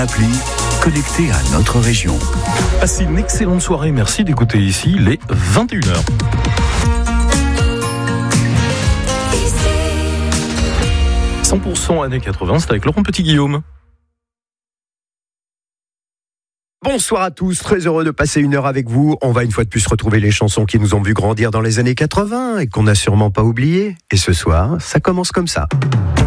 Appli connecté à notre région. Passez une excellente soirée, merci d'écouter ici les 21h. « 100% années 80, c'est avec Laurent Petit-Guillaume. Bonsoir à tous, très heureux de passer une heure avec vous. On va une fois de plus retrouver les chansons qui nous ont vu grandir dans les années 80 et qu'on n'a sûrement pas oubliées. Et ce soir, ça commence comme ça.